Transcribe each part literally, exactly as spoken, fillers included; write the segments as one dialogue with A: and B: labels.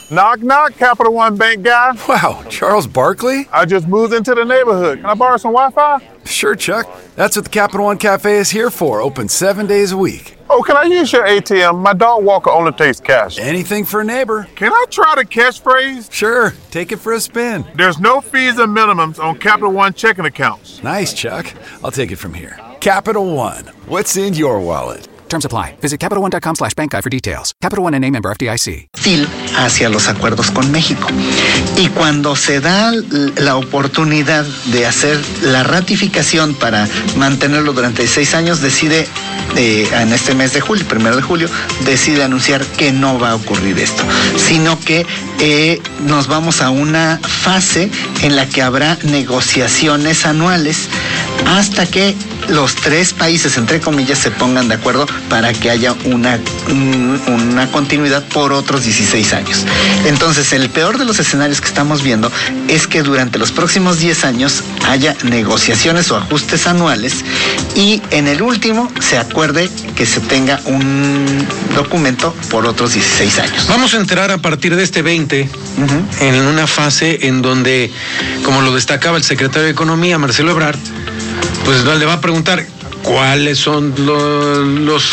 A: Knock, knock, Capital One Bank guy.
B: Wow, Charles Barkley?
A: I just moved into the neighborhood. Can I borrow some Wi-Fi?
B: Sure, Chuck. That's what the Capital One Cafe is here for, open seven days a week.
A: Oh, can I use your A T M? My dog Walker only takes cash.
B: Anything for a neighbor.
A: Can I try the catchphrase?
B: Sure, take it for a spin.
A: There's no fees or minimums on Capital One checking accounts.
B: Nice, Chuck. I'll take it from here. Capital One. What's in your wallet?
C: Terms apply. Visit CapitalOne.com slash bank guide for details. Capital One N A member F D I C.
D: Hacia los acuerdos con México. Y cuando se da la oportunidad de hacer la ratificación para mantenerlo durante seis años, decide, eh, en este mes de julio, primero de julio, decide anunciar que no va a ocurrir esto, sino que eh, nos vamos a una fase en la que habrá negociaciones anuales hasta que los tres países, entre comillas, se pongan de acuerdo para que haya una, una continuidad por otros dieciséis años. Entonces, el peor de los escenarios que estamos viendo es que durante los próximos diez años haya negociaciones o ajustes anuales y en el último se acuerde que se tenga un documento por otros dieciséis años.
E: Vamos a entrar a partir de este veinte uh-huh. en una fase en donde, como lo destacaba el secretario de Economía, Marcelo Ebrard, pues le va a preguntar cuáles son los, los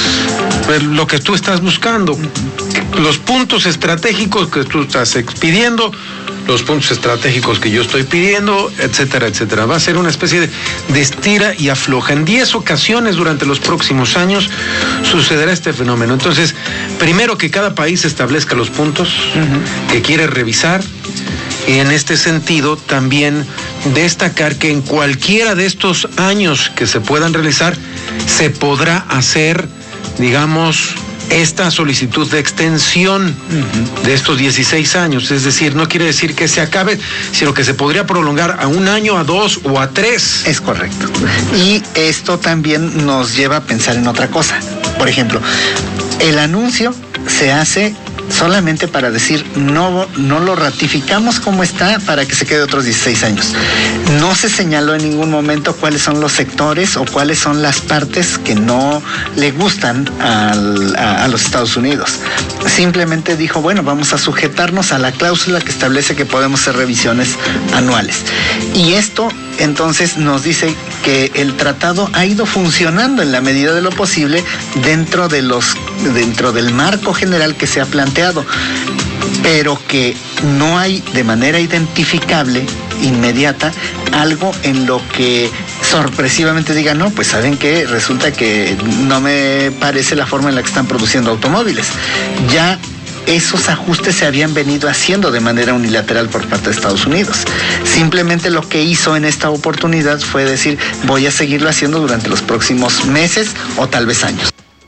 E: lo que tú estás buscando, los puntos estratégicos que tú estás pidiendo, los puntos estratégicos que yo estoy pidiendo, etcétera, etcétera. Va a ser una especie de, de estira y afloja. En diez ocasiones durante los próximos años sucederá este fenómeno. Entonces, primero que cada país establezca los puntos uh-huh. que quiere revisar. Y en este sentido, también destacar que en cualquiera de estos años que se puedan realizar, se podrá hacer, digamos, esta solicitud de extensión uh-huh. de estos dieciséis años. Es decir, no quiere decir que se acabe, sino que se podría prolongar a un año, a dos o a tres.
D: Es correcto. Y esto también nos lleva a pensar en otra cosa. Por ejemplo, el anuncio se hace solamente para decir no, no lo ratificamos como está para que se quede otros dieciséis años. No se señaló en ningún momento cuáles son los sectores o cuáles son las partes que no le gustan al, a, a los Estados Unidos. Simplemente dijo, bueno, vamos a sujetarnos a la cláusula que establece que podemos hacer revisiones anuales. Y esto entonces nos dice que el tratado ha ido funcionando en la medida de lo posible dentro de los dentro del marco general que se ha planteado, pero que no hay de manera identificable, inmediata, algo en lo que sorpresivamente diga, no, pues saben que resulta que no me parece la forma en la que están produciendo automóviles. Ya esos ajustes se habían venido haciendo de manera unilateral por parte de Estados Unidos. Simplemente lo que hizo en esta oportunidad fue decir, voy a seguirlo haciendo durante los próximos meses o tal vez años.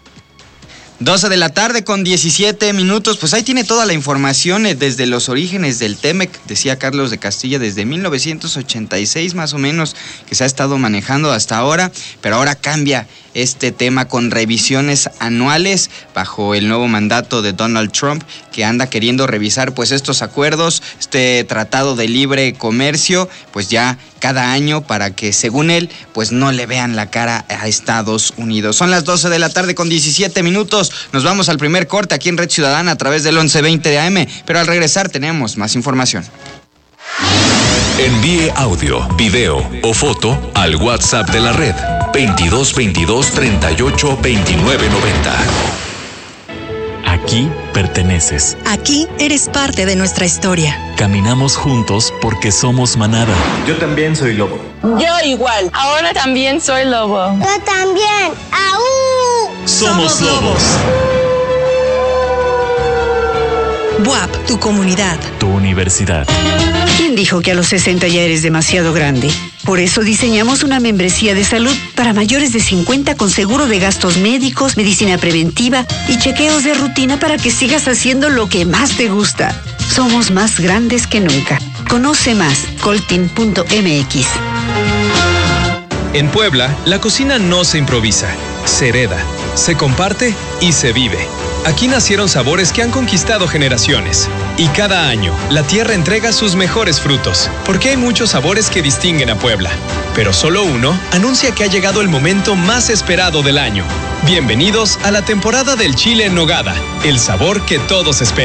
F: doce de la tarde con diecisiete minutos, pues ahí tiene toda la información eh, desde los orígenes del T-MEC, decía Carlos de Castilla, desde mil novecientos ochenta y seis más o menos, que se ha estado manejando hasta ahora, pero ahora cambia este tema con revisiones anuales bajo el nuevo mandato de Donald Trump, que anda queriendo revisar pues estos acuerdos, este tratado de libre comercio, pues ya cada año para que según él pues no le vean la cara a Estados Unidos. Son las doce de la tarde con diecisiete minutos, nos vamos al primer corte aquí en Red Ciudadana a través del once veinte de A M, pero al regresar tenemos más información.
G: Envíe audio, video o foto al WhatsApp de la red veintidós veintidós treinta y ocho veintinueve noventa.
H: Aquí perteneces.
I: Aquí eres parte de nuestra historia.
H: Caminamos juntos porque somos manada.
J: Yo también soy lobo.
K: Yo igual. Ahora también soy lobo.
L: Yo también. ¡Aú!
H: Somos lobos.
I: B U A P, tu comunidad.
H: Tu universidad.
M: ¿Quién dijo que a los sesenta ya eres demasiado grande? Por eso diseñamos una membresía de salud para mayores de cincuenta con seguro de gastos médicos, medicina preventiva y chequeos de rutina para que sigas haciendo lo que más te gusta. Somos más grandes que nunca. Conoce más, coltin punto m x.
N: En Puebla, la cocina no se improvisa, se hereda, se comparte y se vive. Aquí nacieron sabores que han conquistado generaciones. Y cada año, la tierra entrega sus mejores frutos, porque hay muchos sabores que distinguen a Puebla. Pero solo uno anuncia que ha llegado el momento más esperado del año. Bienvenidos a la temporada del chile en nogada, el sabor que todos esperan.